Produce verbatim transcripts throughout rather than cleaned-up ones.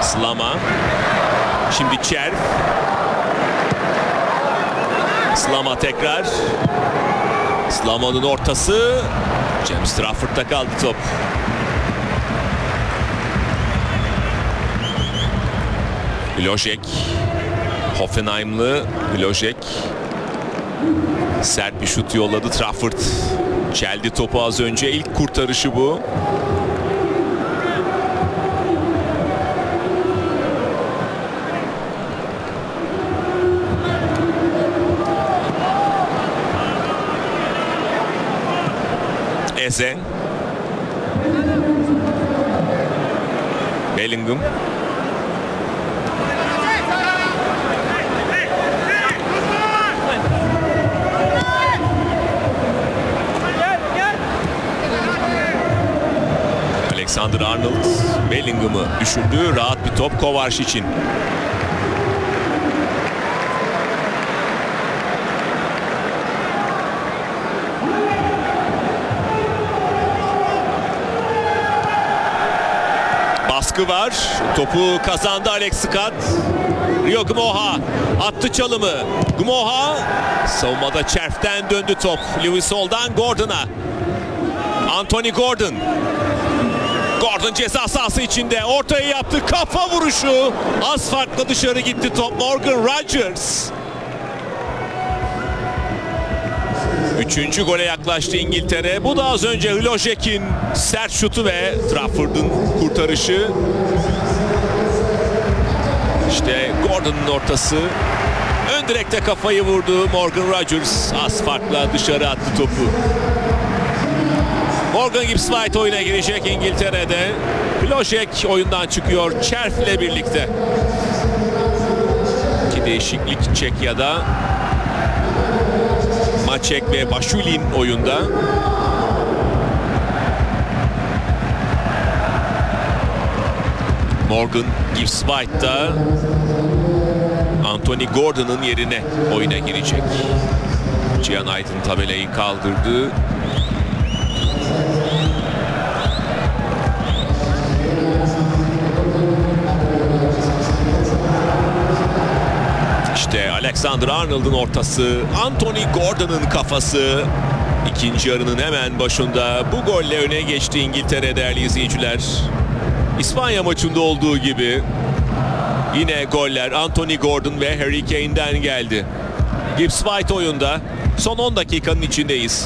Slama. Şimdi Çerv. Slama tekrar. Slama'nın ortası. James Trafford'da kaldı top. Vlojek. Hoffenheimlı Vlojek. Sert bir şut yolladı Trafford. Çeldi topu az önce. İlk kurtarışı bu. Eze. Bellingham. Alexander-Arnold Bellingham'ı düşürdü. Rahat bir top Kovacic için. Baskı var. Topu kazandı Alex Scott. Rio Gmoha attı çalımı. Gmoha savunmada Çerf'ten döndü top. Lewis Hall'dan Gordon'a. Anthony Gordon. Gordon ceza sahası içinde. Ortaya yaptı. Kafa vuruşu. Az farklı dışarı gitti top. Morgan Rogers. Üçüncü gole yaklaştı İngiltere. Bu da az önce Vlojek'in sert şutu ve Trafford'un kurtarışı. İşte Gordon'un ortası. Ön direkte kafayı vurdu. Morgan Rogers az farkla dışarı attı topu. Morgan Gibbs-White oyuna girecek İngiltere'de. Vlojek oyundan çıkıyor Çerf ile birlikte. İki değişiklik Çekya'da. Maçek ve Başulin oyunda. Morgan Gibbs-White da Anthony Gordon'un yerine oyuna girecek. Cihan Aydın tabelayı kaldırdı. İşte Alexander-Arnold'un ortası, Anthony Gordon'un kafası. İkinci yarının hemen başında bu golle öne geçti İngiltere değerli izleyiciler. İspanya maçında olduğu gibi yine goller Anthony Gordon ve Harry Kane'den geldi. Gibbs-White oyunda. Son on dakikanın içindeyiz.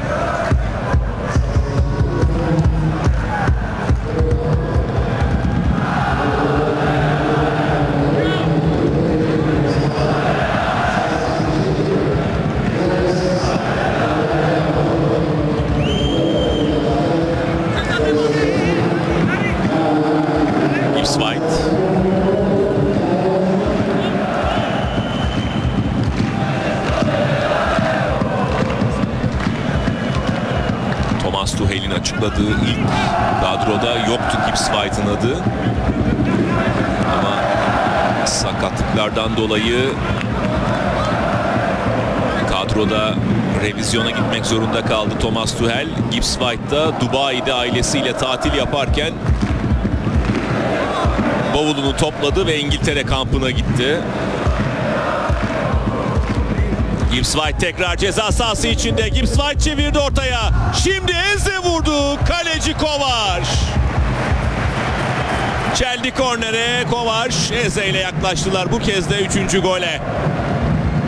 Tuhel'in açıkladığı ilk kadroda yoktu Gibbs-White'ın adı. Ama sakatlıklardan dolayı kadroda revizyona gitmek zorunda kaldı Thomas Tuchel. Gibbs-White da Dubai'de ailesiyle tatil yaparken bavulunu topladı ve İngiltere kampına gitti. Gibbs-White tekrar ceza sahası içinde. Gibbs-White çevirdi ortaya. Şimdi Eze vurdu. Kaleci Kovac. Çeldi kornere. Kovac Eze ile yaklaştılar. Bu kez de üçüncü gole.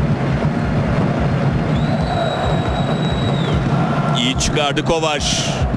İyi çıkardı Kovac.